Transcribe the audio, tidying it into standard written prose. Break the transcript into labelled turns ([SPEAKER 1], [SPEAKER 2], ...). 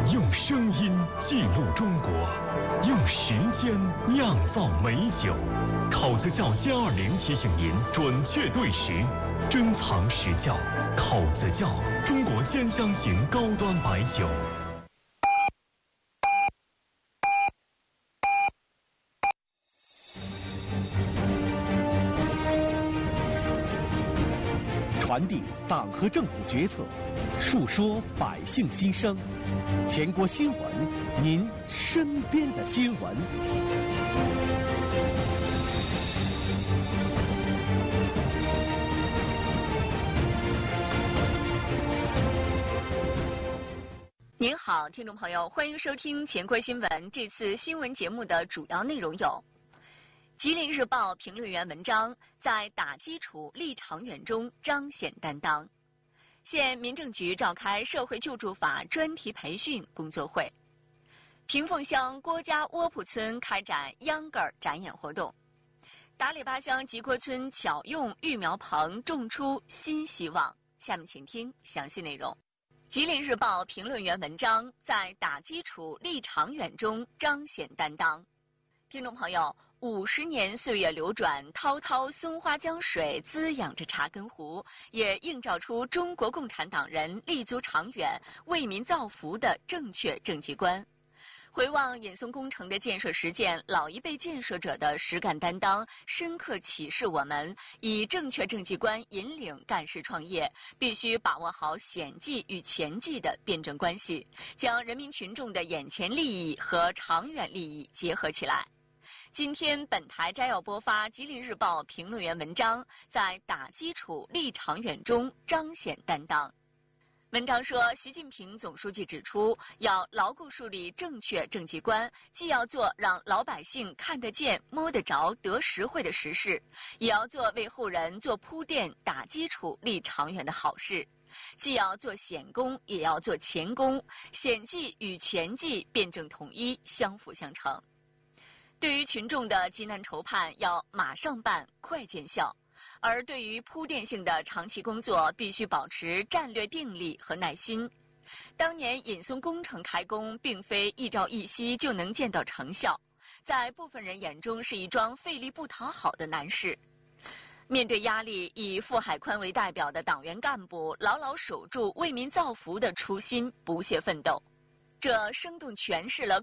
[SPEAKER 1] 用声音记录中国，用时间酿造美酒。考子窖+20提醒您准确对时，珍藏实窖。考子窖，中国10香型高端白酒。
[SPEAKER 2] 传递党和政府决策，述说百姓心声。全国新闻，您身边的新闻。
[SPEAKER 3] 您好，听众朋友，欢迎收听全国新闻。这次新闻节目的主要内容有：吉林日报评论员文章在打基础立长远中彰显担当。县民政局召开社会救助法专题培训工作会。平凤乡郭家窝铺村开展秧歌展演活动。达里巴乡吉郭村巧用育苗棚种出新希望。下面请听详细内容。吉林日报评论员文章在打基础立长远中彰显担当。听众朋友，50年岁月流转，滔滔松花江水滋养着茶根湖，也映照出中国共产党人立足长远、为民造福的正确政绩观。回望引松工程的建设实践，老一辈建设者的实干担当，深刻启示我们，以正确政绩观引领干事创业，必须把握好险际与前际的辩证关系，将人民群众的眼前利益和长远利益结合起来。今天本台摘要播发吉林日报评论员文章在打基础立长远中彰显担当。文章说，习近平总书记指出，要牢固树立正确政绩观，既要做让老百姓看得见、摸得着、得实惠的实事，也要做为后人做铺垫、打基础、立长远的好事。既要做险工，也要做前工，险际与前际辩证统一，相辅相成。对于群众的急难愁盼，要马上办，快见效。而对于铺垫性的长期工作，必须保持战略定力和耐心。当年引松工程开工，并非一朝一夕就能见到成效，在部分人眼中是一桩费力不讨好的难事。面对压力，以傅海宽为代表的党员干部牢牢守住为民造福的初心，不懈奋斗。这生动诠释了